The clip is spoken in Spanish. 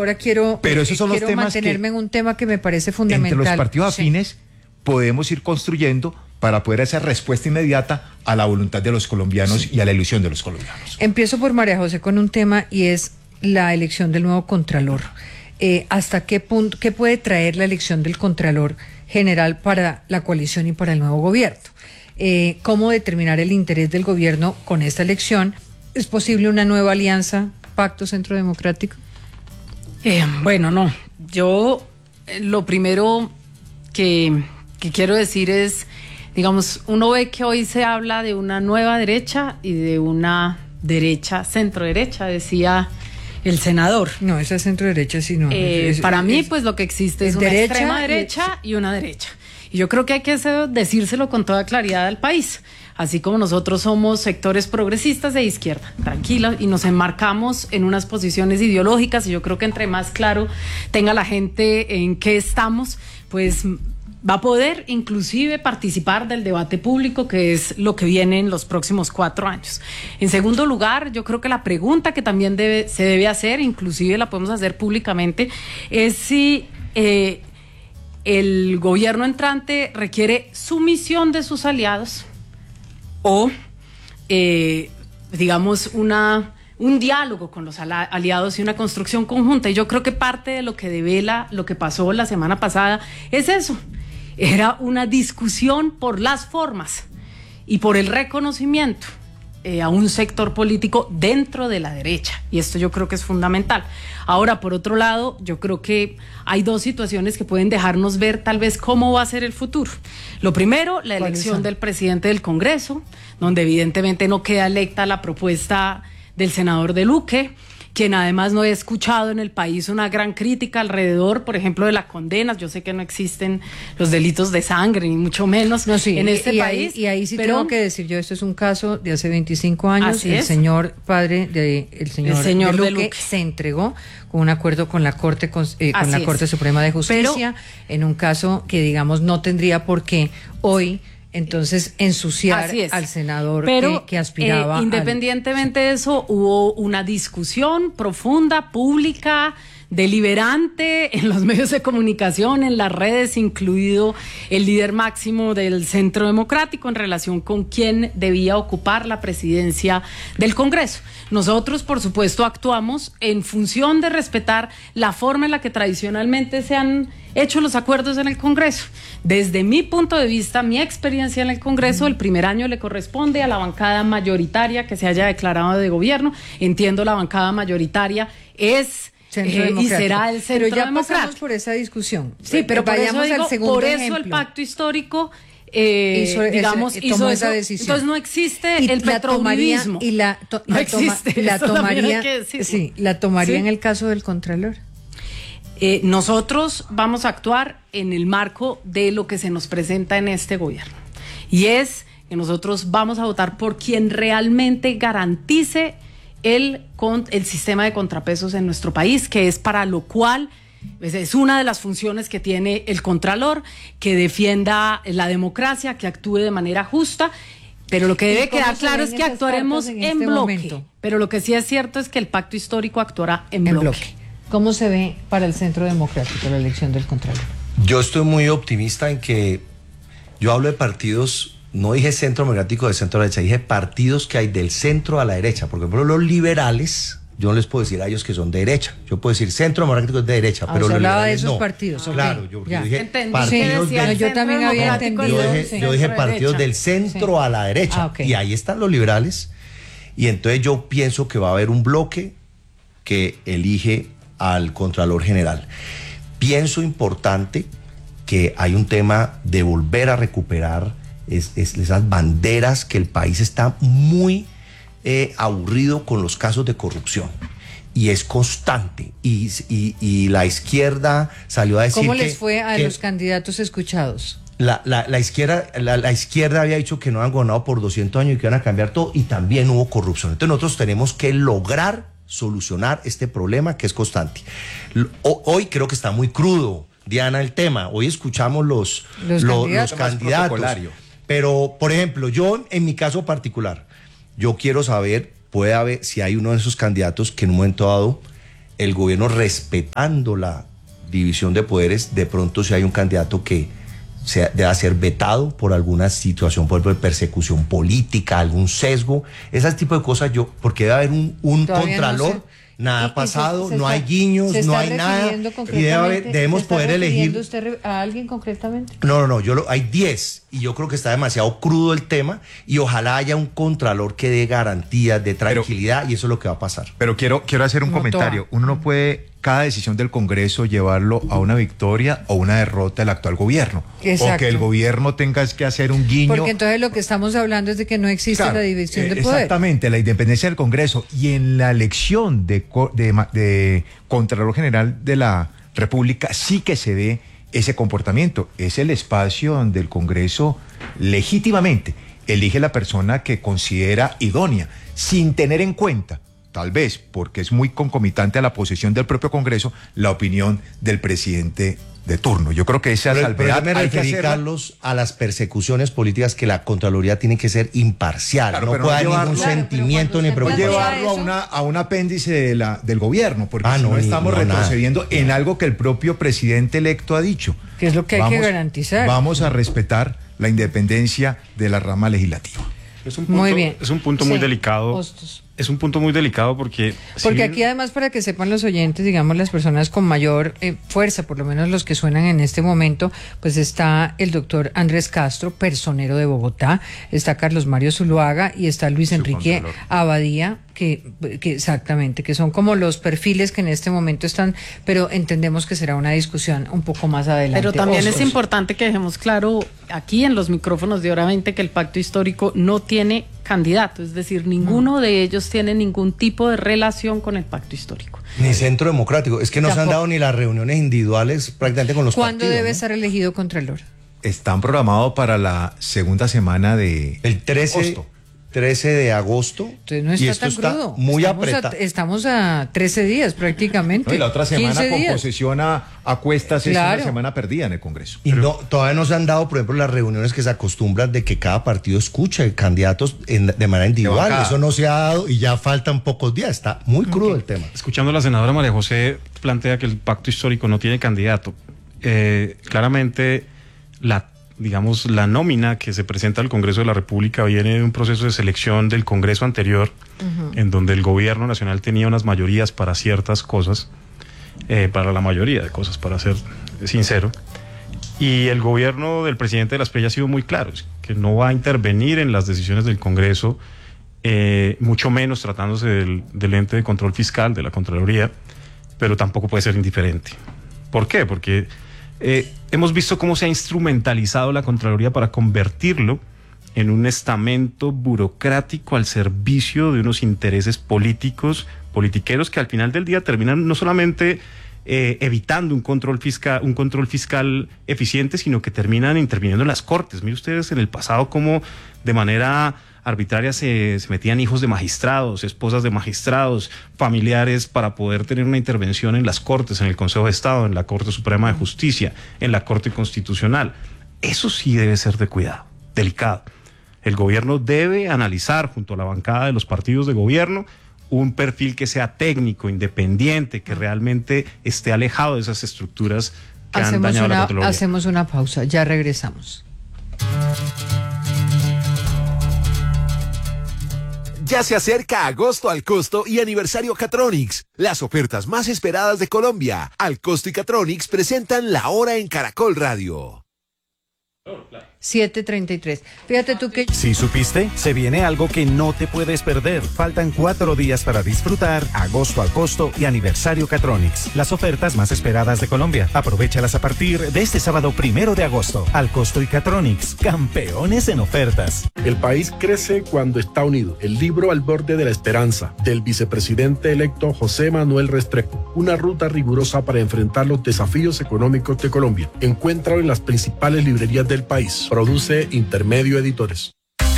ahora quiero mantenerme en un tema que me parece fundamental. Entre los partidos afines podemos ir construyendo para poder hacer respuesta inmediata a la voluntad de los colombianos y a la ilusión de los colombianos. Empiezo por María José con un tema y es la elección del nuevo Contralor. ¿Hasta qué punto, qué puede traer la elección del Contralor General para la coalición y para el nuevo gobierno? ¿Cómo determinar el interés del gobierno con esta elección? ¿Es posible una nueva alianza, pacto Centro Democrático? Bueno, no. Yo lo primero que quiero decir es, digamos, uno ve que hoy se habla de una nueva derecha y de una derecha, centro derecha, decía el senador. No, esa es centro derecha, sino para mí, pues lo que existe es una extrema derecha y una derecha. Y yo creo que hay que decírselo con toda claridad al país. Así como nosotros somos sectores progresistas de izquierda, tranquila, y nos enmarcamos en unas posiciones ideológicas, y yo creo que entre más claro tenga la gente en qué estamos, pues va a poder inclusive participar del debate público, que es lo que viene en los próximos 4 años. En segundo lugar, yo creo que la pregunta que también se debe hacer, inclusive la podemos hacer públicamente, es si el gobierno entrante requiere sumisión de sus aliados o, digamos, un diálogo con los aliados y una construcción conjunta. Y yo creo que parte de lo que devela lo que pasó la semana pasada es eso. Era una discusión por las formas y por el reconocimiento a un sector político dentro de la derecha, y esto yo creo que es fundamental. Ahora, por otro lado, yo creo que hay 2 situaciones que pueden dejarnos ver tal vez cómo va a ser el futuro. Lo primero, la elección del presidente del Congreso, donde evidentemente no queda electa la propuesta del senador de Luque, quien además no he escuchado en el país una gran crítica alrededor, por ejemplo, de las condenas. Yo sé que no existen los delitos de sangre, ni mucho menos en este país. Ahí sí tengo que decir yo, esto es un caso de hace 25 años. El señor padre del señor de Luque se entregó con un acuerdo con la Corte la Corte Suprema de Justicia, en un caso que, digamos, no tendría por qué hoy entonces ensuciar al senador que aspiraba. Independientemente de eso, hubo una discusión profunda, pública, deliberante en los medios de comunicación, en las redes, incluido el líder máximo del Centro Democrático, en relación con quién debía ocupar la presidencia del Congreso. Nosotros, por supuesto, actuamos en función de respetar la forma en la que tradicionalmente se han hecho los acuerdos en el Congreso. Desde mi punto de vista, mi experiencia en el Congreso, el primer año le corresponde a la bancada mayoritaria que se haya declarado de gobierno. Entiendo, la bancada mayoritaria es y será el Centro Pero ya Democrático. Pasamos por esa discusión. Sí, pero vayamos al segundo por eso ejemplo. el pacto histórico tomó esa decisión. Entonces no existe el petrouribismo. La tomaría en el caso del Contralor. Nosotros vamos a actuar en el marco de lo que se nos presenta en este gobierno, y es que nosotros vamos a votar por quien realmente garantice el sistema de contrapesos en nuestro país, que es para lo cual es una de las funciones que tiene el Contralor, que defienda la democracia, que actúe de manera justa. Pero lo que debe quedar claro es que actuaremos en bloque. Pero lo que sí es cierto es que el pacto histórico actuará en bloque. ¿Cómo se ve para el Centro Democrático la elección del Contralor? Yo estoy muy optimista en que, yo hablo de partidos, no dije Centro Democrático de centro a la derecha, dije partidos que hay del centro a la derecha. Porque, por ejemplo, los liberales, yo no les puedo decir a ellos que son de derecha. Yo puedo decir Centro Democrático es de derecha, pero los hablaba liberales de esos no. partidos. Claro, yo dije Entendí partidos yo también había entendido. Yo dije partidos del centro a la derecha. Y ahí están los liberales. Y entonces yo pienso que va a haber un bloque que elige al Contralor General. Pienso importante que hay un tema de volver a recuperar esas banderas, que el país está muy aburrido con los casos de corrupción y es constante, y la izquierda salió a decir ¿Cómo les fue a los candidatos escuchados? La izquierda había dicho que no han gobernado por 200 años y que iban a cambiar todo, y también hubo corrupción. Entonces nosotros tenemos que lograr solucionar este problema que es constante. Hoy creo que está muy crudo, Diana, el tema. Hoy escuchamos los candidatos. Pero, por ejemplo, yo, en mi caso particular, yo quiero saber, puede haber, si hay uno de esos candidatos que en un momento dado el gobierno, respetando la división de poderes, de pronto si hay un candidato que deba ser vetado por alguna situación, por ejemplo, de persecución política, algún sesgo, ese tipo de cosas, porque debe haber un contralor, no sé. Nada ha pasado, no hay guiños, no hay nada, y debemos poder elegir. ¿Usted a alguien concretamente? No, hay 10, y yo creo que está demasiado crudo el tema, y ojalá haya un contralor que dé garantías de tranquilidad, y eso es lo que va a pasar. Pero quiero hacer un comentario. Uno no puede, cada decisión del Congreso, llevarlo a una victoria o una derrota del actual gobierno. Exacto. O que el gobierno tenga que hacer un guiño. Porque entonces lo que estamos hablando es de que no existe la división de poder. Exactamente, la independencia del Congreso. Y en la elección de Contralor General de la República sí que se ve ese comportamiento. Es el espacio donde el Congreso legítimamente elige la persona que considera idónea, sin tener en cuenta, tal vez porque es muy concomitante a la posición del propio Congreso, la opinión del presidente de turno. Yo creo que esa salvedad me referí, Carlos, a las persecuciones políticas, que la Contraloría tiene que ser imparcial, claro, no puede haber ningún sentimiento ni preocupación. Llevarlo a un apéndice del gobierno, porque no estamos retrocediendo en algo que el propio presidente electo ha dicho. Que es lo que hay que garantizar. Vamos a respetar la independencia de la rama legislativa. Es un punto, muy bien. Es un punto muy delicado. Es un punto muy delicado porque aquí además, para que sepan los oyentes, digamos, las personas con mayor fuerza, por lo menos los que suenan en este momento, pues está el doctor Andrés Castro, personero de Bogotá, está Carlos Mario Zuluaga y está Luis Enrique Abadía, que exactamente, que son como los perfiles que en este momento están, pero entendemos que será una discusión un poco más adelante. Pero también es importante que dejemos claro aquí en los micrófonos de Hora 20 que el pacto histórico no tiene candidato, es decir, ninguno de ellos tiene ningún tipo de relación con el pacto histórico. Ni Centro Democrático, es que no se han dado ni las reuniones individuales prácticamente con los partidos. ¿Cuándo debe estar elegido Contralor? Están programados para la segunda semana de el 13 de agosto. Entonces no está, y esto tan crudo. Está muy apretado. Estamos a 13 días prácticamente. No, y la otra semana con posesión a cuestas, es una semana perdida en el Congreso. Y todavía no se han dado, por ejemplo, las reuniones que se acostumbran de que cada partido escuche candidatos de manera individual. Eso no se ha dado y ya faltan pocos días. Está muy crudo el tema. Escuchando a la senadora María José, plantea que el pacto histórico no tiene candidato. Claramente la nómina que se presenta al Congreso de la República viene de un proceso de selección del Congreso anterior, en donde el gobierno nacional tenía unas mayorías para ciertas cosas, para la mayoría de cosas, para ser sincero, y el gobierno del presidente de las PRI ha sido muy claro, que no va a intervenir en las decisiones del Congreso, mucho menos tratándose del ente de control fiscal, de la Contraloría, pero tampoco puede ser indiferente. ¿Por qué? Porque hemos visto cómo se ha instrumentalizado la Contraloría para convertirlo en un estamento burocrático al servicio de unos intereses politiqueros que al final del día terminan no solamente evitando un control fiscal eficiente, sino que terminan interviniendo en las Cortes. Miren ustedes en el pasado cómo de manera arbitraria se metían hijos de magistrados, esposas de magistrados, familiares, para poder tener una intervención en las Cortes, en el Consejo de Estado, en la Corte Suprema de Justicia, en la Corte Constitucional. Eso sí debe ser de cuidado, delicado. El gobierno debe analizar junto a la bancada de los partidos de gobierno un perfil que sea técnico, independiente, que realmente esté alejado de esas estructuras que han dañado la Contraloría. Hacemos una pausa, ya regresamos. Ya se acerca agosto al costo y aniversario Catronics, las ofertas más esperadas de Colombia. Al Costo y Catronics presentan La Hora en Caracol Radio. 7:33. Fíjate tú que... ¿Sí supiste? Se viene algo que no te puedes perder. Faltan 4 días para disfrutar agosto al costo y aniversario Catronics. Las ofertas más esperadas de Colombia. Aprovéchalas a partir de este sábado 1 de agosto. Al costo y Catronics. Campeones en ofertas. El país crece cuando está unido. El libro Al borde de la esperanza, del vicepresidente electo José Manuel Restrepo. Una ruta rigurosa para enfrentar los desafíos económicos de Colombia. Encuéntralo en las principales librerías del país. Produce Intermedio Editores.